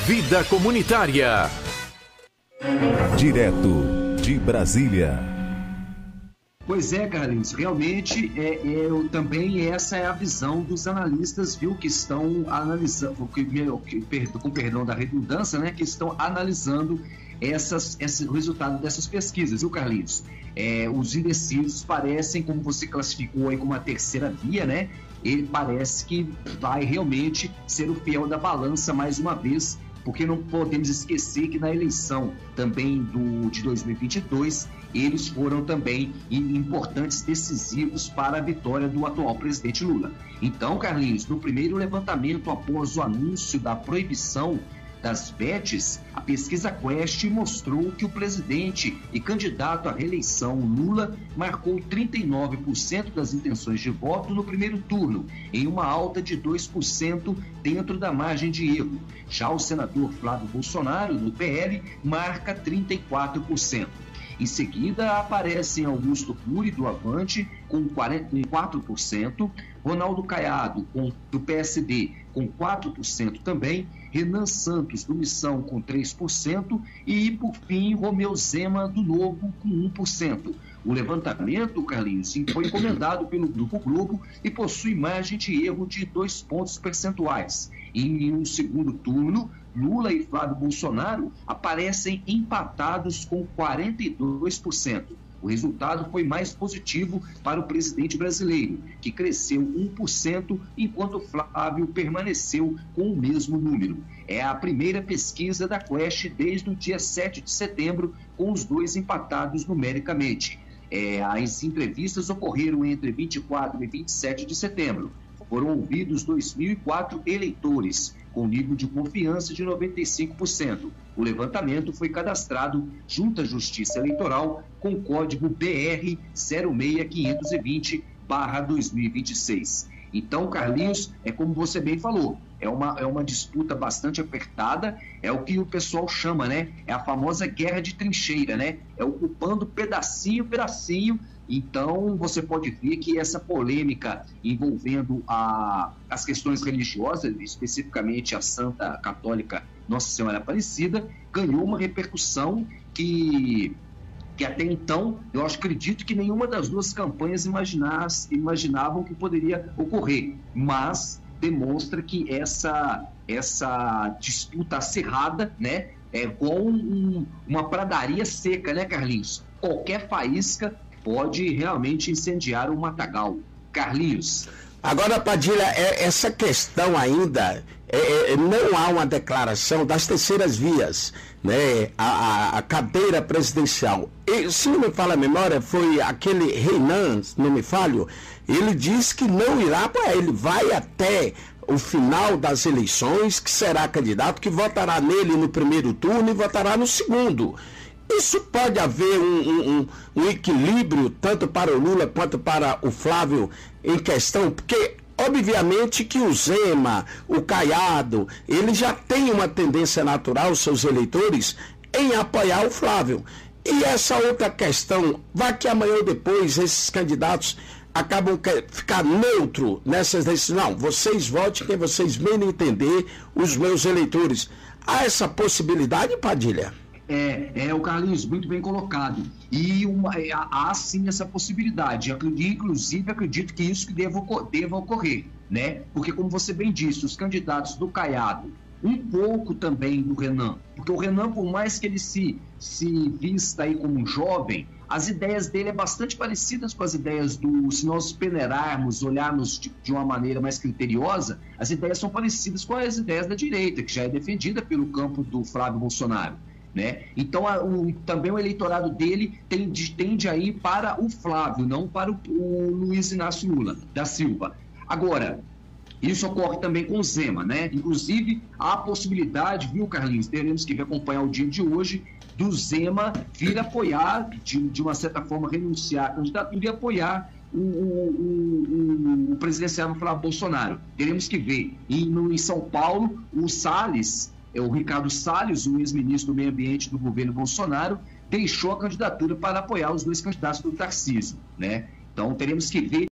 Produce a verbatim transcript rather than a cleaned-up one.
Vida Comunitária. Direto de Brasília. Pois é, Carlinhos, realmente é, é, eu, também essa é a visão dos analistas, viu, que estão analisando, que, que, com perdão da redundância, né, que estão analisando essas, esse resultado dessas pesquisas, viu, Carlinhos? É, os indecisos parecem, como você classificou aí como a terceira via, né? Ele parece que vai realmente ser o fiel da balança mais uma vez, porque não podemos esquecer que na eleição também do, de dois mil e vinte e dois, eles foram também importantes, decisivos para a vitória do atual presidente Lula. Então, Carlinhos, no primeiro levantamento após o anúncio da proibição das bets, a pesquisa Quest mostrou que o presidente e candidato à reeleição Lula marcou trinta e nove por cento das intenções de voto no primeiro turno, em uma alta de dois por cento dentro da margem de erro. Já o senador Flávio Bolsonaro, do P L, marca trinta e quatro por cento. Em seguida, aparecem Augusto Cury, do Avante, com quatro por cento, Ronaldo Caiado, com, do P S D, com quatro por cento também, Renan Santos, do Missão, com três por cento e, por fim, Romeu Zema, do Novo, com um por cento. O levantamento, Carlinhos, foi encomendado pelo Grupo Globo e possui margem de erro de dois pontos percentuais. Em um segundo turno, Lula e Flávio Bolsonaro aparecem empatados com quarenta e dois por cento. O resultado foi mais positivo para o presidente brasileiro, que cresceu um por cento, enquanto Flávio permaneceu com o mesmo número. É a primeira pesquisa da Quest desde o dia sete de setembro, com os dois empatados numericamente. É, as entrevistas ocorreram entre vinte e quatro e vinte e sete de setembro. Foram ouvidos dois mil e quatro eleitores, com nível de confiança de noventa e cinco por cento. O levantamento foi cadastrado junto à Justiça Eleitoral com código B R zero seis quinhentos e vinte barra dois mil e vinte e seis. Então, Carlinhos, é como você bem falou, é uma, é uma disputa bastante apertada, é o que o pessoal chama, né? É a famosa guerra de trincheira, né? É ocupando pedacinho, pedacinho. Então, você pode ver que essa polêmica envolvendo a, as questões religiosas, especificamente a Santa Católica Nossa Senhora Aparecida, ganhou uma repercussão que, que até então, eu acredito que nenhuma das duas campanhas imaginavam que poderia ocorrer, mas demonstra que essa, essa disputa acirrada, né, é igual um, uma pradaria seca, né, Carlinhos? Qualquer faísca pode realmente incendiar o matagal. Carlinhos. Agora, Padilha, é, essa questão ainda, é, é, não há uma declaração das terceiras vias, né? A, a, a cadeira presidencial. E, se não me falha a memória, foi aquele Renan, se não me falho, ele disse que não irá para ele, vai até o final das eleições, que será candidato, que votará nele no primeiro turno e votará no segundo. Isso pode haver um, um, um equilíbrio tanto para o Lula quanto para o Flávio em questão, porque obviamente que o Zema, o Caiado, ele já tem uma tendência natural, seus eleitores, em apoiar o Flávio. E essa outra questão, vai que amanhã ou depois esses candidatos acabam ficar neutro nessas decisões. Não, vocês votem quem vocês bem entender, os meus eleitores. Há essa possibilidade, Padilha? É, é o Carlinhos, muito bem colocado. E uma, há sim essa possibilidade. Eu, inclusive, acredito que isso que deva, deva ocorrer, né? Porque, como você bem disse, os candidatos do Caiado, um pouco também do Renan, porque o Renan, por mais que ele se, se vista aí como um jovem, as ideias dele é bastante parecidas com as ideias do, se nós peneirarmos, olharmos de, de uma maneira mais criteriosa, as ideias são parecidas com as ideias da direita, que já é defendida pelo campo do Flávio Bolsonaro. Né? Então, a, o, também o eleitorado dele tende, tende a ir para o Flávio, não para o, o Luiz Inácio Lula da Silva. Agora, isso ocorre também com o Zema, né? Inclusive, há a possibilidade, viu, Carlinhos, teremos que acompanhar o dia de hoje, do Zema vir apoiar, de, de uma certa forma, renunciar à candidatura e apoiar o, o, o, o presidenciável Flávio Bolsonaro. Teremos que ver. E no, em São Paulo, o Salles, o Ricardo Salles, o ex-ministro do Meio Ambiente do governo Bolsonaro, deixou a candidatura para apoiar os dois candidatos do Tarcísio, né? Então, teremos que ver